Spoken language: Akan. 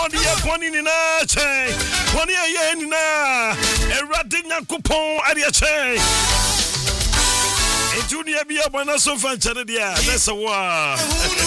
God ye boni ni na che. Boni ye ni na. Erade Nyankopon ade che. Junior be a bona so fan channel dia. That's a wa.